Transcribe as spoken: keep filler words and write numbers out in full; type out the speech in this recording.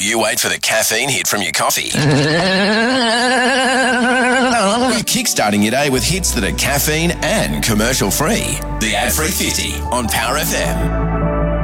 you wait for the caffeine hit from your coffee. We're kickstarting your day with hits that are caffeine and commercial free. The Ad Free fifty on Power F M.